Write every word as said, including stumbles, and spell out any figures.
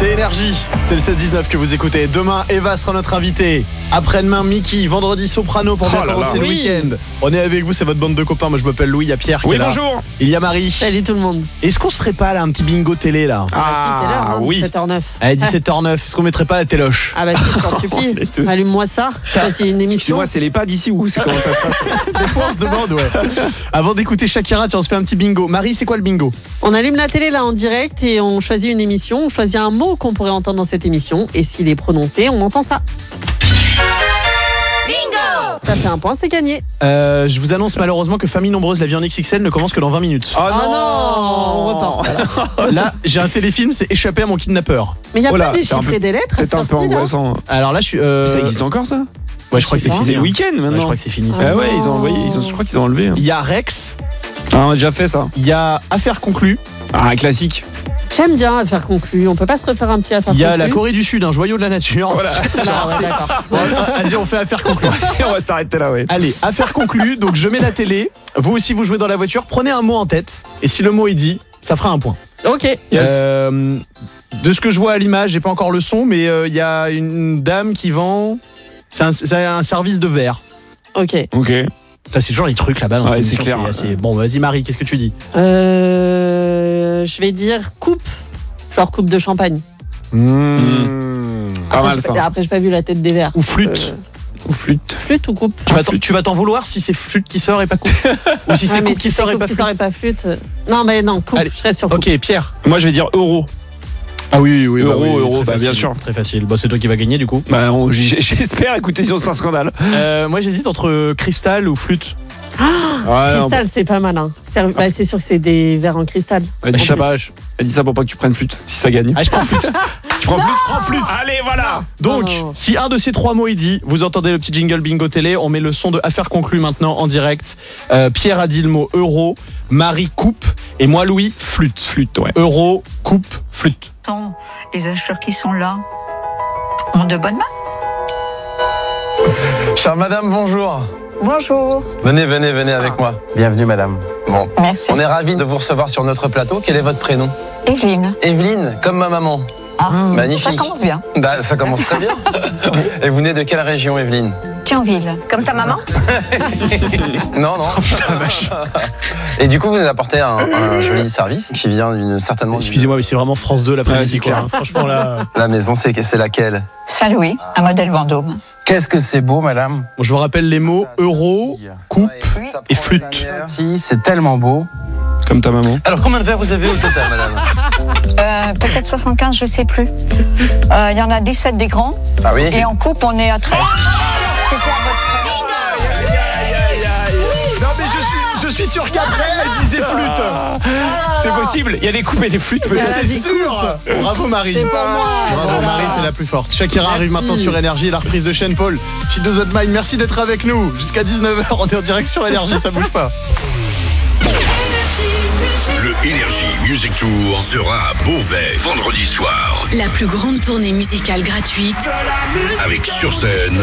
C'est Énergie, c'est le seize dix-neuf que vous écoutez. Demain, Eva sera notre invitée. Après-demain, Mickey. Vendredi, Soprano pour bien Oh là commencer là. le Oui. week-end. On est avec vous, c'est votre bande de copains. Moi, je m'appelle Louis, il y a Pierre qui Oui, est là. bonjour. Il y a Marie. Salut tout le monde. Est-ce qu'on se ferait pas là un petit bingo télé là? Ah, bah si, c'est l'heure, hein, oui. sept heures neuf. Allez, dix-sept heures neuf. Est-ce qu'on mettrait pas la téloche? Ah bah si, je t'en supplie. les deux. Allume-moi ça. Je sais pas s'il y a une émission. Excusez-moi, c'est les pas d'ici ou c'est comment ça se passe? Des fois, on se demande, ouais. Avant d'écouter Shakira, tiens, on se fait un petit bingo. Marie, c'est quoi le bingo? On allume la télé là en direct et on choisit une émission. On choisit un mot qu'on pourrait entendre dans cette émission. Et s'il est prononcé, on entend ça. Bingo! Ça fait un point, c'est gagné. Euh, je vous annonce malheureusement que Famille Nombreuse, la vie en X X L ne commence que dans vingt minutes. Oh Oh non, on reporte. alors. Là, j'ai un téléfilm, c'est Échapper à mon kidnappeur. Mais il n'y a Oh là, pas c'est un déchiffré peu- des lettres à Peut-être cette un peu heure-ci, là. angoissant. Alors là, je suis. euh, Ça existe encore ça? Ouais, je crois que c'est Je sais fini. C'est le hein. week-end Ouais, je maintenant. crois que c'est fini. ça. Ah ouais, ils ont envoyé, ils ont, je crois qu'ils ont enlevé. hein. Il y a Rex, Ah, on a déjà fait ça. il y a Affaire conclue, Ah, un classique. J'aime bien Affaire conclue. On peut pas se refaire un petit Affaire il y a conclue. la Corée du Sud, un joyau de la nature. Voilà. Ah, ouais, d'accord. Bon, vas-y, on fait Affaire conclue. On va s'arrêter là, ouais. Allez, Affaire conclue. Donc je mets la télé. Vous aussi, vous jouez dans la voiture. Prenez un mot en tête. Et si le mot est dit, ça fera un point. Ok. Yes. Euh, de ce que je vois à l'image, j'ai pas encore le son, mais euh, il y a une dame qui vend. C'est un, c'est un service de verre. Ok. Ok. Ça, c'est toujours les trucs là-bas. Dans Ouais, cette c'est émission, clair. assez- Bon, vas-y, Marie, qu'est-ce que tu dis? Euh, je vais dire coupe. Genre coupe de champagne. Mmh. Pas Après, mal j'ai ça. Après, j'ai pas vu la tête des verres. Ou flûte. Euh, Ou flûte. flûte ou coupe. Tu vas, t'en, tu vas t'en vouloir si c'est flûte qui sort et pas coupe. Ou si c'est Ouais, mais coupe qui si sort c'est et coupe pas qui flûte. sort et pas flûte. euh, Non, mais non, coupe. Allez. Je reste sur coupe. Ok, Pierre. Moi, je vais dire euro. Ah oui, oui, Euro, bah oui, euro, très bah, facile, bien sûr. Très facile. Bah, c'est toi qui vas gagner du coup. Bah, on- j- j'espère. Écoutez, sinon c'est un scandale. Euh, moi, j'hésite entre cristal ou flûte. Ouais, Cristal, c'est pas mal. Hein. C'est bah, c'est sûr que c'est des verres en cristal. Elle Bah, dit, je ça, sais pas. je- elle dit ça pour pas que tu prennes flûte, si ça gagne. Ah, je prends flûte. Tu prends flûte, je prends flûte. Allez, voilà. Donc, Non, non. si un de ces trois mots est dit, vous entendez le petit jingle bingo télé. On met le son de Affaire conclue maintenant en direct. Euh, Pierre a dit le mot euro, Marie coupe et moi Louis flûte. Flûte, ouais. Euro, coupe, flûte. Tant les acheteurs qui sont là ont de bonnes mains. Chère madame, bonjour. Bonjour. Venez, venez, venez avec moi. Bienvenue madame. Bon, Merci. on est ravis de vous recevoir sur notre plateau. Quel est votre prénom? Evelyne. Evelyne, comme ma maman. Ah, Magnifique. ça commence bien. Bah, ça commence très bien. Et vous venez de quelle région, Evelyne? Thionville. Comme ta maman? Non, non. Et du coup, vous nous apportez un, un joli service qui vient d'une certainement. d'une- Excusez-moi, mais c'est vraiment France deux Ouais, l'après-midi. c'est quoi, clair. hein. Franchement là. La maison, c'est c'est laquelle? Saint-Louis, un modèle Vendôme. Qu'est-ce que c'est beau, madame. Bon, je vous rappelle les mots euro, coupe et flûte. Si, c'est tellement beau. Comme ta maman. Alors, combien de verres vous avez au total, madame? Euh, peut-être soixante-quinze, je sais plus. Euh, Il y en a dix-sept des grands. Ah oui. Et en coupe, on est à treize. C'était à votre Non mais je suis, je suis sûr qu'après elle disait flûte. C'est possible. Il y a des coupes et des flûtes, Mais peut-être. c'est sûr. Bravo Marie. C'est pour moi. Bravo Voilà. Marie, t'es la plus forte. Shakira Merci. arrive maintenant sur Énergie, la reprise de Sean Paul. She Doesn't Mind, merci d'être avec nous. Jusqu'à dix-neuf heures, on est en direct sur Énergie, ça bouge pas. Le Energy Music Tour sera à Beauvais vendredi soir La plus grande tournée musicale gratuite avec sur scène